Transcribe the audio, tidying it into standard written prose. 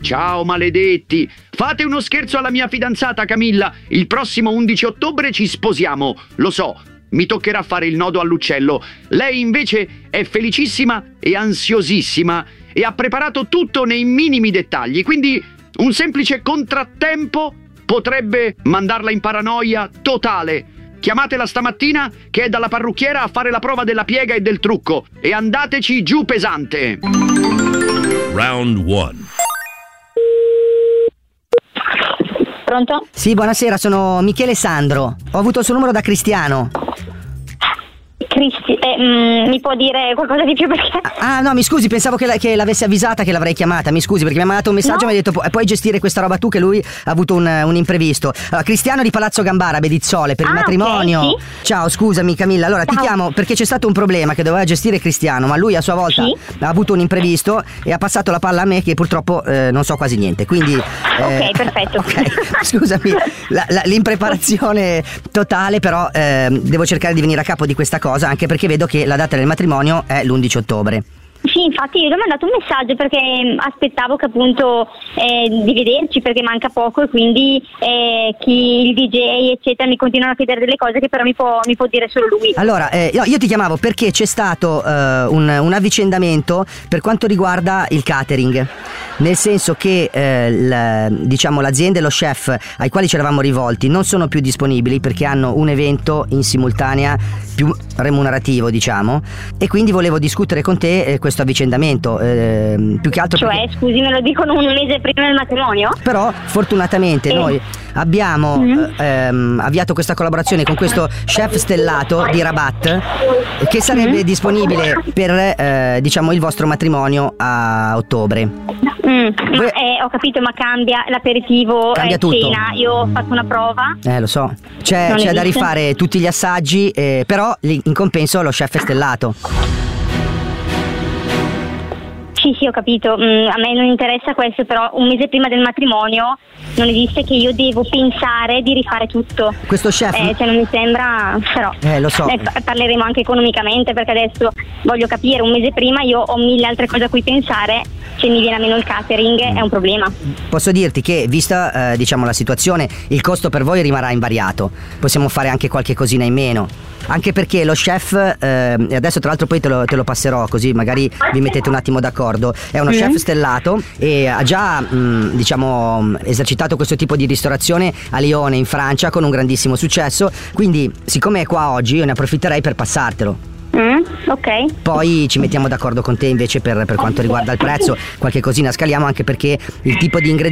Ciao maledetti, fate uno scherzo alla mia fidanzata Camilla, il prossimo 11 ottobre ci sposiamo, lo so, mi toccherà fare il nodo all'uccello. Lei invece è felicissima e ansiosissima e ha preparato tutto nei minimi dettagli, quindi un semplice contrattempo potrebbe mandarla in paranoia totale. Chiamatela stamattina che è dalla parrucchiera a fare la prova della piega e del trucco e andateci giù pesante. Round 1. Pronto? Sì, buonasera, sono Michele Sandro. Ho avuto il suo numero da Cristiano. Mi può dire qualcosa di più perché... Ah no, mi scusi, pensavo che l'avessi avvisata, che l'avrei chiamata. Mi scusi perché mi ha mandato un messaggio e mi ha detto puoi gestire questa roba tu, che lui ha avuto un imprevisto. Allora, Cristiano di Palazzo Gambara, Bedizzole, per il matrimonio. Okay, sì. Ciao, scusami Camilla, allora ti chiamo perché c'è stato un problema che doveva gestire Cristiano, ma lui a sua volta ha avuto un imprevisto e ha passato la palla a me, che purtroppo non so quasi niente, quindi... Ok, perfetto. Ok, scusami, l'impreparazione totale, però devo cercare di venire a capo di questa cosa, anche perché vedo che la data del matrimonio è l'11 ottobre. Sì, infatti io gli ho mandato un messaggio perché aspettavo che appunto di vederci, perché manca poco, e quindi il DJ eccetera mi continuano a chiedere delle cose che però mi può dire solo lui. Allora io ti chiamavo perché c'è stato un avvicendamento per quanto riguarda il catering, nel senso che l'azienda e lo chef ai quali ci eravamo rivolti non sono più disponibili perché hanno un evento in simultanea più remunerativo, diciamo, e quindi volevo discutere con te questo avvicendamento, più che altro cioè perché... scusi, me lo dicono un mese prima del matrimonio? Però fortunatamente noi abbiamo avviato questa collaborazione con questo chef stellato di Rabat che sarebbe disponibile per il vostro matrimonio a ottobre. Ho capito, ma cambia l'aperitivo, cambia tutto. Cena, io ho fatto una prova. Lo so, c'è da rifare tutti gli assaggi, però in compenso lo chef è stellato. Sì, ho capito, a me non interessa questo, però un mese prima del matrimonio non esiste che io devo pensare di rifare tutto. Questo chef? Non mi sembra, però lo so. Parleremo anche economicamente, perché adesso voglio capire, un mese prima io ho mille altre cose a cui pensare, se mi viene a meno il catering è un problema. Posso dirti che vista la situazione, il costo per voi rimarrà invariato, possiamo fare anche qualche cosina in meno. Anche perché lo chef, e adesso tra l'altro poi te lo passerò così magari vi mettete un attimo d'accordo, è uno chef stellato e ha già esercitato questo tipo di ristorazione a Lione in Francia con un grandissimo successo, quindi siccome è qua oggi io ne approfitterei per passartelo. Ok. Poi ci mettiamo d'accordo con te invece per quanto riguarda il prezzo, qualche cosina scaliamo, anche perché il tipo di ingredienti